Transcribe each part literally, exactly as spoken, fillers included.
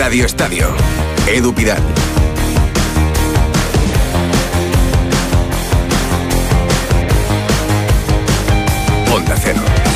Radio Estadio. Edu Pidal. Onda Cero.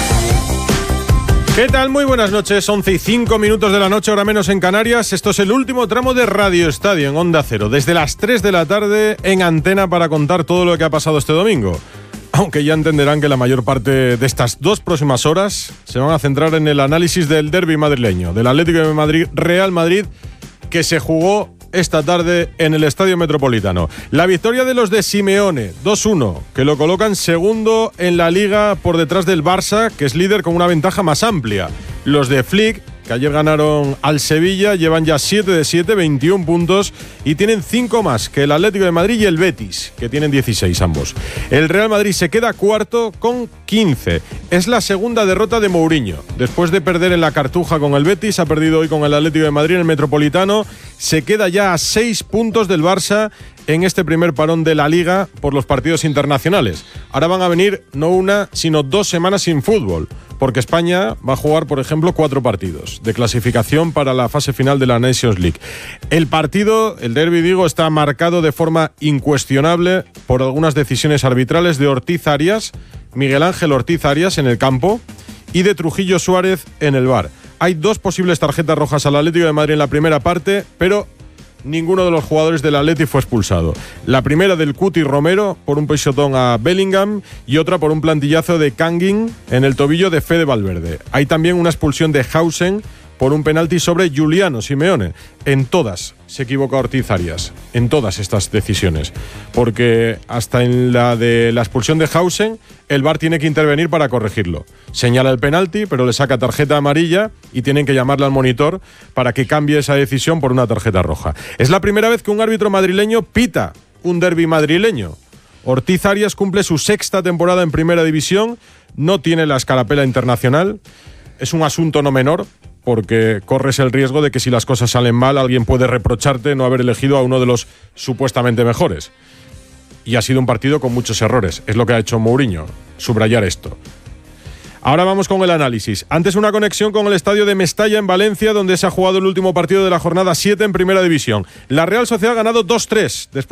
¿Qué tal? Muy buenas noches, once y cinco minutos de la noche, hora menos en Canarias. Esto es el último tramo de Radio Estadio en Onda Cero, desde las tres de la tarde en antena para contar todo lo que ha pasado este domingo. Aunque ya entenderán que la mayor parte de estas dos próximas horas se van a centrar en el análisis del derbi madrileño, del Atlético de Madrid, Real Madrid, que se jugó esta tarde en el Estadio Metropolitano. La victoria de los de Simeone, dos uno, que lo colocan segundo en la Liga por detrás del Barça, que es líder con una ventaja más amplia. Los de Flick, que ayer ganaron al Sevilla, llevan ya siete de siete, veintiún puntos y tienen cinco más que el Atlético de Madrid y el Betis, que tienen dieciséis ambos. El Real Madrid se queda cuarto con quince. Es la segunda derrota de Mourinho. Después de perder en la Cartuja con el Betis, ha perdido hoy con el Atlético de Madrid en el Metropolitano. Se queda ya a seis puntos del Barça en este primer parón de la Liga por los partidos internacionales. Ahora van a venir no una, sino dos semanas sin fútbol, porque España va a jugar, por ejemplo, cuatro partidos de clasificación para la fase final de la Nations League. El partido, el derbi, digo, está marcado de forma incuestionable por algunas decisiones arbitrales de Ortiz Arias, Miguel Ángel Ortiz Arias en el campo y de Trujillo Suárez en el V A R. Hay dos posibles tarjetas rojas al Atlético de Madrid en la primera parte, pero ninguno de los jugadores del Atleti fue expulsado. La primera del Cuti Romero por un pisotón a Bellingham y otra por un plantillazo de Kangin en el tobillo de Fede Valverde. Hay también una expulsión de Hausen por un penalti sobre Giuliano Simeone. En todas se equivoca Ortiz Arias, en todas estas decisiones, porque hasta en la de la expulsión de Hausen el V A R tiene que intervenir para corregirlo. Señala el penalti, pero le saca tarjeta amarilla y tienen que llamarle al monitor para que cambie esa decisión por una tarjeta roja. Es la primera vez que un árbitro madrileño pita un derbi madrileño. Ortiz Arias cumple su sexta temporada en Primera División, no tiene la escarapela internacional, es un asunto no menor, porque corres el riesgo de que si las cosas salen mal, alguien puede reprocharte no haber elegido a uno de los supuestamente mejores. Y ha sido un partido con muchos errores. Es lo que ha hecho Mourinho, subrayar esto. Ahora vamos con el análisis. Antes una conexión con el estadio de Mestalla en Valencia, donde se ha jugado el último partido de la jornada siete en Primera División. La Real Sociedad ha ganado dos tres después